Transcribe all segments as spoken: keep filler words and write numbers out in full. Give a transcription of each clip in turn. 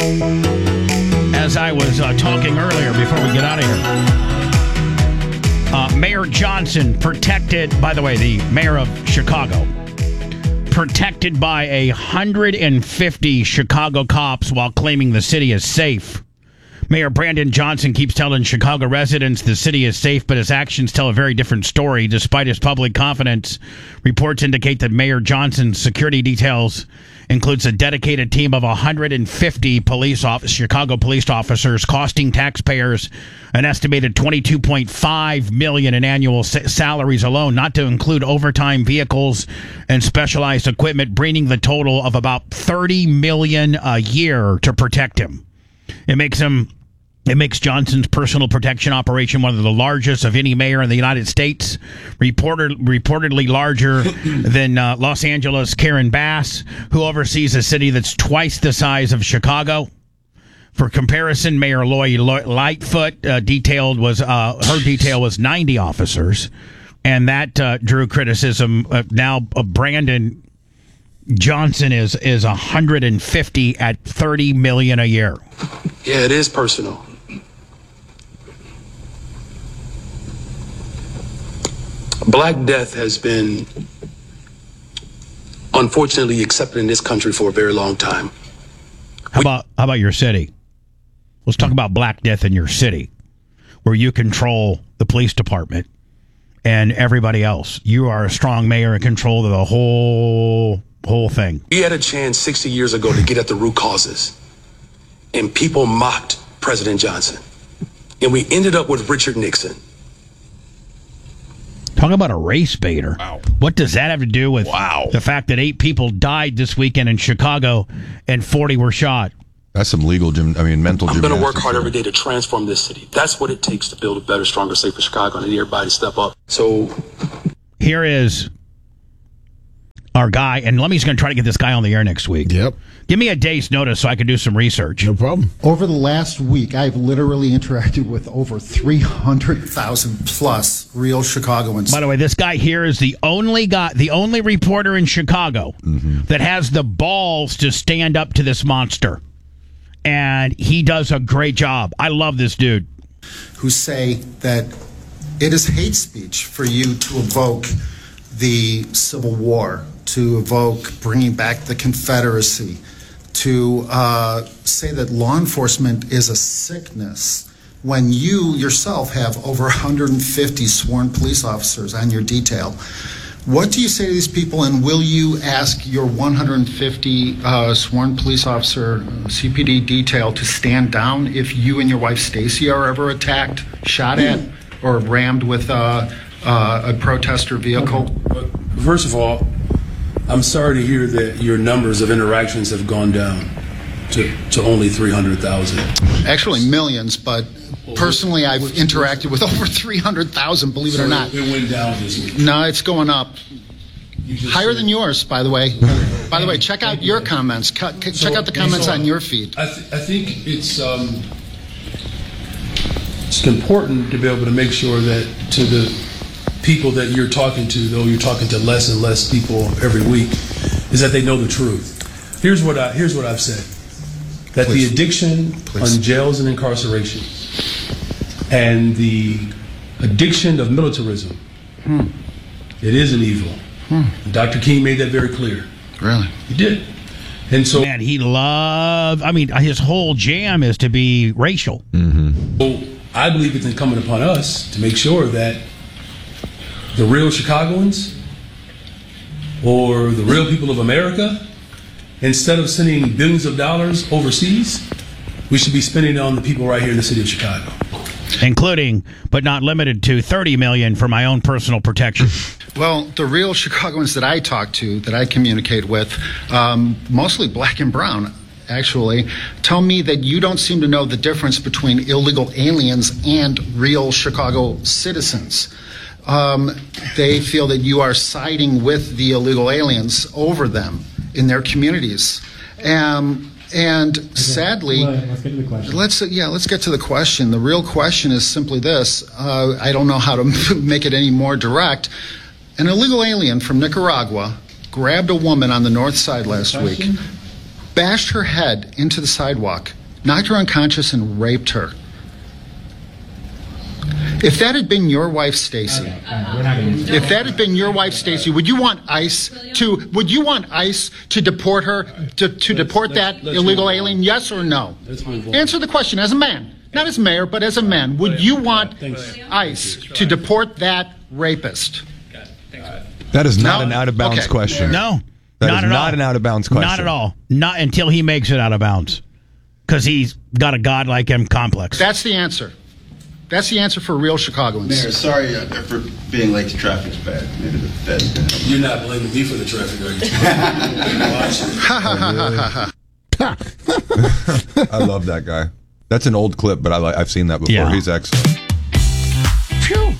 As I was uh, talking earlier before we get out of here, uh, Mayor Johnson protected, by the way, the mayor of Chicago, protected by a one hundred fifty Chicago cops while claiming the city is safe. Mayor Brandon Johnson keeps telling Chicago residents the city is safe, but his actions tell a very different story. Despite his public confidence, reports indicate that Mayor Johnson's security details includes a dedicated team of one hundred fifty police officers, Chicago police officers, costing taxpayers an estimated twenty-two point five million dollars in annual sa- salaries alone, not to include overtime, vehicles, and specialized equipment, bringing the total of about thirty million dollars a year to protect him. It makes him It makes Johnson's personal protection operation one of the largest of any mayor in the United States, reported, reportedly larger than uh, Los Angeles' Karen Bass, who oversees a city that's twice the size of Chicago. For comparison, Mayor Lori Lightfoot uh, detailed was uh, her detail was ninety officers, and that uh, drew criticism. Uh, now, uh, Brandon Johnson is is one hundred fifty at thirty million dollars a year. Yeah, it is personal. Black death has been unfortunately accepted in this country for a very long time. How about how about your city? Let's talk about Black death in your city, where you control the police department and everybody else. You are a strong mayor in control of the whole whole thing. We had a chance sixty years ago to get at the root causes, and people mocked President Johnson, and we ended up with Richard Nixon. Talk about a race baiter. Wow. What does that have to do with wow. the fact that eight people died this weekend in Chicago and forty were shot? That's some legal, gym, I mean, mental I'm gymnastics. going to work hard every day to transform this city. That's what it takes to build a better, stronger, safer Chicago, and I need everybody to step up. So here is our guy, and Lemmy's going to try to get this guy on the air next week. Yep. Give me a day's notice so I can do some research. No problem. Over the last week, I've literally interacted with over three hundred thousand plus real Chicagoans. By the way, this guy here is the only guy, the only reporter in Chicago mm-hmm. that has the balls to stand up to this monster. And he does a great job. I love this dude. Who say that it is hate speech for you to evoke the Civil War, to evoke bringing back the Confederacy, to uh, say that law enforcement is a sickness when you yourself have over one hundred fifty sworn police officers on your detail. What do you say to these people, and will you ask your one hundred fifty uh, sworn police officer C P D detail to stand down if you and your wife Stacy are ever attacked, shot at, or rammed with uh, uh, a protester vehicle? first of all, I'm sorry to hear that your numbers of interactions have gone down to, to only three hundred thousand. Actually, millions, but personally, I've interacted with over three hundred thousand, believe it so or not. It went down this week. No, it's going up. Higher than yours, by the way. By the way, check out your comments. Check so, out the comments so on your feed. I, th- I think it's um, it's important to be able to make sure that to the people that you're talking to, though you're talking to less and less people every week, is that they know the truth. Here's what I here's what I've said: that Please. the addiction Please. on jails and incarceration, and the addiction of militarism, hmm. it is an evil. Hmm. Doctor King made that very clear. Really? He did. And so, man, he loved. I mean, his whole jam is to be racial. Mm-hmm. So I believe it's incumbent upon us to make sure that the real Chicagoans or the real people of America, instead of sending billions of dollars overseas, we should be spending it on the people right here in the city of Chicago. Including, but not limited to, thirty million dollars for my own personal protection. Well, the real Chicagoans that I talk to, that I communicate with, um, mostly black and brown, actually, tell me that you don't seem to know the difference between illegal aliens and real Chicago citizens. Um, they feel that you are siding with the illegal aliens over them in their communities. Um, and okay. sadly, well, let's get to the question. Let's, yeah, let's get to the question. The real question is simply this. Uh, I don't know how to make it any more direct. An illegal alien from Nicaragua grabbed a woman on the north side last week. bashed her head into the sidewalk, knocked her unconscious, and raped her. If that had been your wife, Stacy, if that had been your wife, Stacy, would you want ICE to would you want ICE to deport her to, to deport that let's illegal move on. alien? Yes or no? Let's move on. Answer the question as a man, not as mayor, but as a man. Would you want Thanks. ICE to deport that rapist? That is not No? an out of bounds Okay. question. No, That not is at not all. an out of bounds question. Not at all. Not until he makes it out of bounds, because he's got a god like him complex. That's the answer. That's the answer for real Chicagoans. Mayor, sorry uh, for being late to traffic's bad. Maybe the Fed can help. You're not blaming me for the traffic, are you? I love that guy. That's an old clip, but I li- I've seen that before. Yeah. He's excellent. Phew.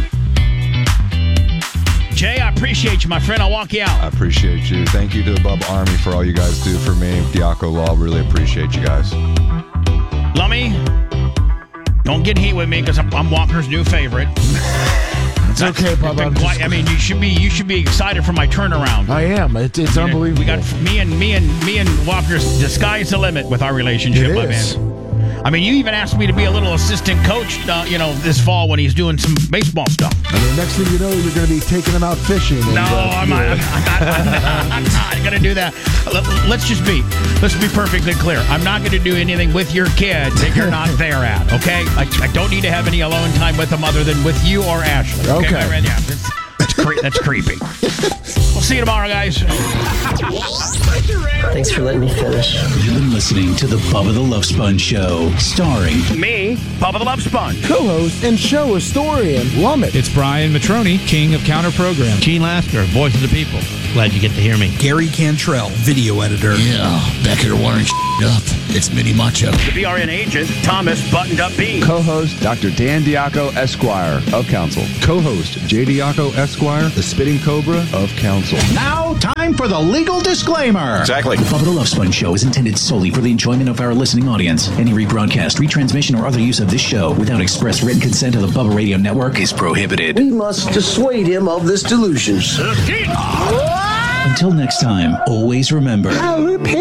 Jay, I appreciate you, my friend. I'll walk you I out. appreciate you. Thank you to the Bubba Army for all you guys do for me. Diaco Law, really appreciate you guys. Lummy, don't get heat with me because I'm, I'm Walker's new favorite. It's okay, Bob. Been I'm quite- just- I mean, you should be you should be excited for my turnaround. I am. It, it's You know, unbelievable. We got me and me and me and Walker's the sky's the limit with our relationship, It my is. man. I mean, you even asked me to be a little assistant coach, uh, you know, this fall when he's doing some baseball stuff. I mean, next thing you know, you're going to be taking them out fishing. And, No, uh, I'm, not, I'm, not, I'm, not, I'm not going to do that. Let, let's just be, let's be perfectly clear. I'm not going to do anything with your kid that you're not there at, okay? I, I don't need to have any alone time with them other than with you or Ashley. Okay. my friend? Yeah, that's, that's, cre- that's creepy. We'll see you tomorrow, guys. Thanks for letting me finish. You've been listening to the Bubba the Love Sponge Show, starring Me, Bubba the Love Sponge. co-host and show historian, Lummit. It's Brian Matroni, king of counter program. Gene Lasker, voice of the people. Glad you get to hear me. Gary Cantrell, video editor. Yeah, back here wiring up. It's Mini Macho. The B R N agent, Thomas Buttoned Up Bean. Co-host Doctor Dan Diaco, Esquire of Council. Co-host J. Diaco Esquire, the Spitting Cobra of Council. Now, time for the legal disclaimer. Exactly. The Bubba the Love Sponge Show is intended solely for the enjoyment of our listening audience. Any rebroadcast, retransmission, or other use of this show without express written consent of the Bubba Radio Network is prohibited. We must dissuade him of this delusion. Until next time, always remember. I'll repeat.